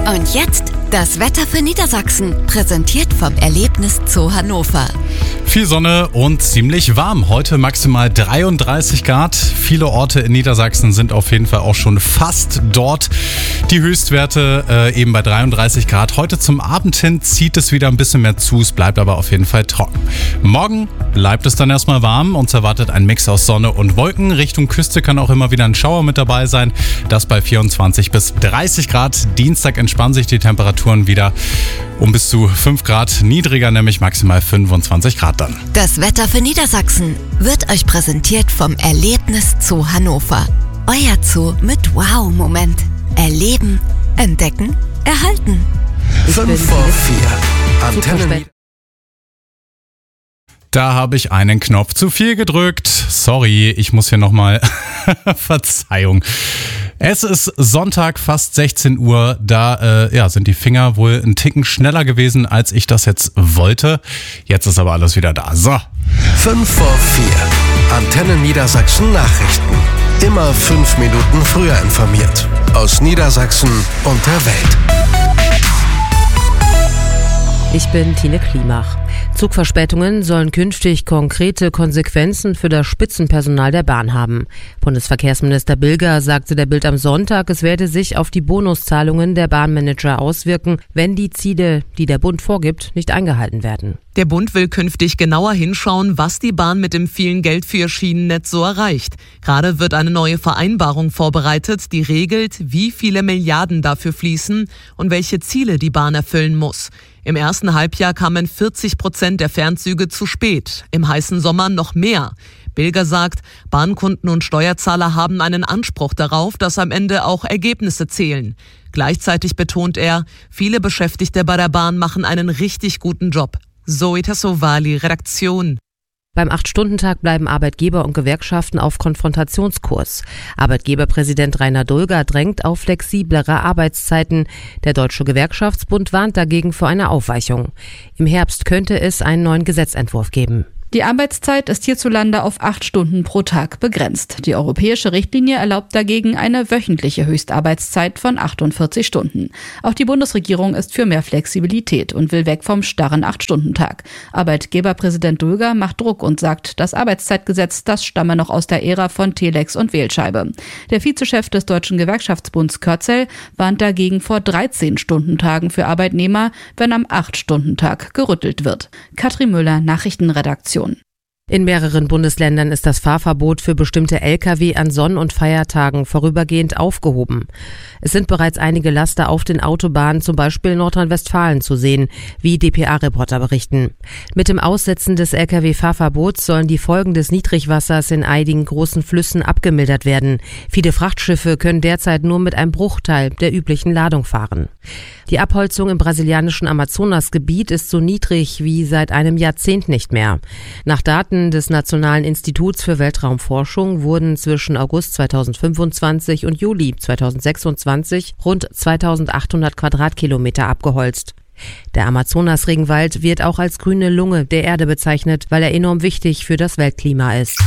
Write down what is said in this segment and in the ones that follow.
Und jetzt das Wetter für Niedersachsen, präsentiert vom Erlebnis Zoo Hannover. Viel Sonne und ziemlich warm. Heute maximal 33 Grad. Viele Orte in Niedersachsen sind auf jeden Fall auch schon fast dort. Die Höchstwerte eben bei 33 Grad. Heute zum Abend hin zieht es wieder ein bisschen mehr zu. Es bleibt aber auf jeden Fall trocken. Morgen bleibt es dann erstmal warm. Uns erwartet ein Mix aus Sonne und Wolken. Richtung Küste kann auch immer wieder ein Schauer mit dabei sein. Das bei 24 bis 30 Grad. Dienstag entspannen sich die Temperaturen wieder um bis zu 5 Grad niedriger, nämlich maximal 25 Grad dann. Das Wetter für Niedersachsen wird euch präsentiert vom Erlebnis Zoo Hannover. Euer Zoo mit Wow-Moment. Erleben, entdecken, erhalten. 5 vor 4. Antennen. Da habe ich einen Knopf zu viel gedrückt. Sorry, ich muss hier nochmal... Verzeihung. Es ist Sonntag, fast 16 Uhr. Da sind die Finger wohl einen Ticken schneller gewesen, als ich das jetzt wollte. Jetzt ist aber alles wieder da. So. 5 vor 4. Antennen Niedersachsen Nachrichten. Immer 5 Minuten früher informiert. Aus Niedersachsen und der Welt. Ich bin Tine Klimach. Zugverspätungen sollen künftig konkrete Konsequenzen für das Spitzenpersonal der Bahn haben. Bundesverkehrsminister Bilger sagte der Bild am Sonntag, es werde sich auf die Bonuszahlungen der Bahnmanager auswirken, wenn die Ziele, die der Bund vorgibt, nicht eingehalten werden. Der Bund will künftig genauer hinschauen, was die Bahn mit dem vielen Geld für ihr Schienennetz so erreicht. Gerade wird eine neue Vereinbarung vorbereitet, die regelt, wie viele Milliarden dafür fließen und welche Ziele die Bahn erfüllen muss. Im ersten Halbjahr kamen 40% der Fernzüge zu spät, im heißen Sommer noch mehr. Bilger sagt, Bahnkunden und Steuerzahler haben einen Anspruch darauf, dass am Ende auch Ergebnisse zählen. Gleichzeitig betont er, viele Beschäftigte bei der Bahn machen einen richtig guten Job. Zoe Tassovali, Redaktion. Beim 8-Stunden-Tag bleiben Arbeitgeber und Gewerkschaften auf Konfrontationskurs. Arbeitgeberpräsident Rainer Dulger drängt auf flexiblere Arbeitszeiten. Der Deutsche Gewerkschaftsbund warnt dagegen vor einer Aufweichung. Im Herbst könnte es einen neuen Gesetzentwurf geben. Die Arbeitszeit ist hierzulande auf 8 Stunden pro Tag begrenzt. Die europäische Richtlinie erlaubt dagegen eine wöchentliche Höchstarbeitszeit von 48 Stunden. Auch die Bundesregierung ist für mehr Flexibilität und will weg vom starren 8-Stunden-Tag. Arbeitgeberpräsident Dulger macht Druck und sagt, das Arbeitszeitgesetz, das stamme noch aus der Ära von Telex und Wählscheibe. Der Vizechef des Deutschen Gewerkschaftsbunds Körzel warnt dagegen vor 13-Stunden-Tagen für Arbeitnehmer, wenn am 8-Stunden-Tag gerüttelt wird. Katrin Müller, Nachrichtenredaktion. In mehreren Bundesländern ist das Fahrverbot für bestimmte Lkw an Sonn- und Feiertagen vorübergehend aufgehoben. Es sind bereits einige Laster auf den Autobahnen, zum Beispiel in Nordrhein-Westfalen, zu sehen, wie dpa-Reporter berichten. Mit dem Aussetzen des Lkw-Fahrverbots sollen die Folgen des Niedrigwassers in einigen großen Flüssen abgemildert werden. Viele Frachtschiffe können derzeit nur mit einem Bruchteil der üblichen Ladung fahren. Die Abholzung im brasilianischen Amazonasgebiet ist so niedrig wie seit einem Jahrzehnt nicht mehr. Nach Daten des Nationalen Instituts für Weltraumforschung wurden zwischen August 2025 und Juli 2026 rund 2800 Quadratkilometer abgeholzt. Der Amazonas-Regenwald wird auch als grüne Lunge der Erde bezeichnet, weil er enorm wichtig für das Weltklima ist.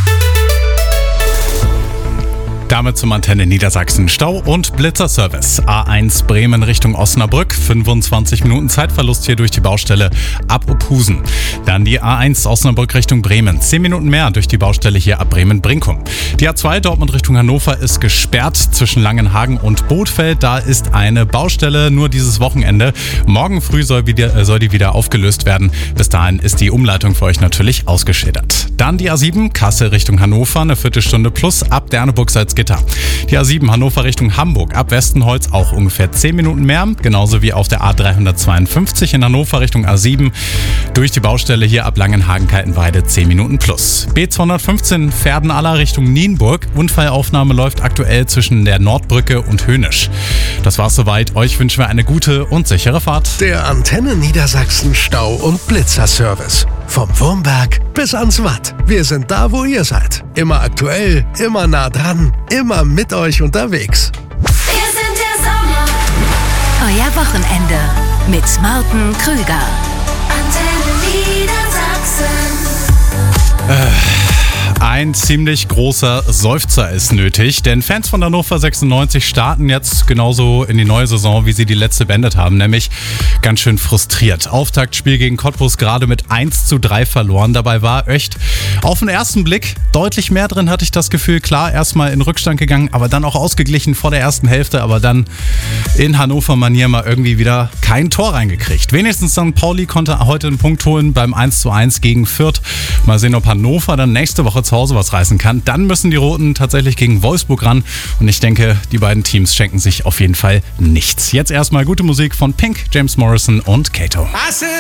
Damit zum Antenne Niedersachsen. Stau- und Blitzerservice. A1 Bremen Richtung Osnabrück. 25 Minuten Zeitverlust hier durch die Baustelle ab Ophusen. Dann die A1 Osnabrück Richtung Bremen. 10 Minuten mehr durch die Baustelle hier ab Bremen-Brinkum. Die A2 Dortmund Richtung Hannover ist gesperrt zwischen Langenhagen und Bothfeld. Da ist eine Baustelle nur dieses Wochenende. Morgen früh soll die wieder aufgelöst werden. Bis dahin ist die Umleitung für euch natürlich ausgeschildert. Dann die A7 Kassel Richtung Hannover. Eine Viertelstunde plus ab Derneburg-Salzgitter. Die A7 Hannover Richtung Hamburg ab Westenholz auch ungefähr 10 Minuten mehr. Genauso wie auf der A352 in Hannover Richtung A7. Durch die Baustelle hier ab Langenhagen-Kaltenweide 10 Minuten plus. B215 Verden-Aller Richtung Nienburg. Unfallaufnahme läuft aktuell zwischen der Nordbrücke und Hönisch. Das war's soweit. Euch wünschen wir eine gute und sichere Fahrt. Der Antenne Niedersachsen Stau- und Blitzerservice. Vom Wurmberg bis ans Watt. Wir sind da, wo ihr seid. Immer aktuell, immer nah dran, immer mit euch unterwegs. Wir sind der Sommer. Euer Wochenende mit Morten Krüger. Antenne Niedersachsen. Ein ziemlich großer Seufzer ist nötig, denn Fans von Hannover 96 starten jetzt genauso in die neue Saison, wie sie die letzte beendet haben, nämlich ganz schön frustriert. Auftaktspiel gegen Cottbus gerade mit 1:3 verloren. Dabei war echt auf den ersten Blick deutlich mehr drin, hatte ich das Gefühl. Klar, erstmal in Rückstand gegangen, aber dann auch ausgeglichen vor der ersten Hälfte, aber dann in Hannover-Manier mal irgendwie wieder kein Tor reingekriegt. Wenigstens St. Pauli konnte heute einen Punkt holen beim 1:1 gegen Fürth. Mal sehen, ob Hannover dann nächste Woche zu Hause was reißen kann. Dann müssen die Roten tatsächlich gegen Wolfsburg ran und ich denke, die beiden Teams schenken sich auf jeden Fall nichts. Jetzt erstmal gute Musik von Pink, James Morrison und Kato.